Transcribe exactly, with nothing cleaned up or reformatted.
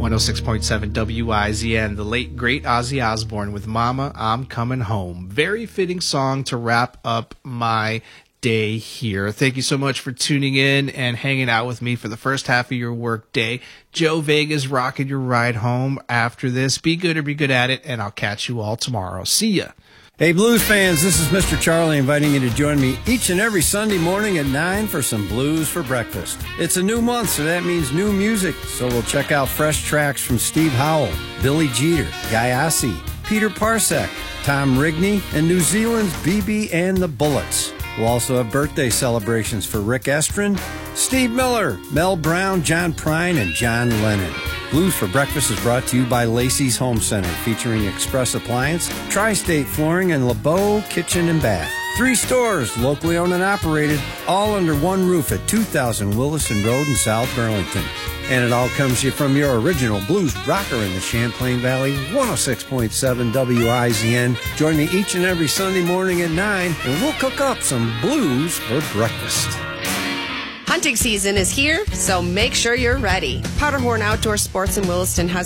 one oh six point seven W I Z N, the late, great Ozzy Osbourne with Mama, I'm Coming Home. Very fitting song to wrap up my day here. Thank you so much for tuning in and hanging out with me for the first half of your work day. Joe Vega's rocking your ride home after this. Be good or be good at it, and I'll catch you all tomorrow. See ya. Hey, blues fans, this is Mister Charlie inviting you to join me each and every Sunday morning at nine for some blues for breakfast. It's a new month, so that means new music. So we'll check out fresh tracks from Steve Howell, Billy Jeter, Guy Ossie, Peter Parsec, Tom Rigney, and New Zealand's B B and the Bullets. We'll also have birthday celebrations for Rick Estrin, Steve Miller, Mel Brown, John Prine, and John Lennon. Blues for Breakfast is brought to you by Lacey's Home Center, featuring Express Appliance, Tri-State Flooring, and LeBeau Kitchen and Bath. Three stores, locally owned and operated, all under one roof at two thousand Williston Road in South Burlington. And it all comes to you from your original blues rocker in the Champlain Valley, one oh six point seven W I Z N. Join me each and every Sunday morning at nine, and we'll cook up some blues for breakfast. Hunting season is here, so make sure you're ready. Powderhorn Outdoor Sports in Williston has